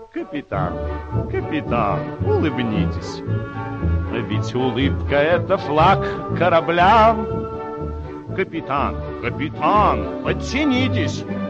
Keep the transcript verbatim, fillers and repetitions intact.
Капитан, капитан, улыбнитесь. Ведь улыбка — это флаг корабля. Капитан, капитан, подтянитесь.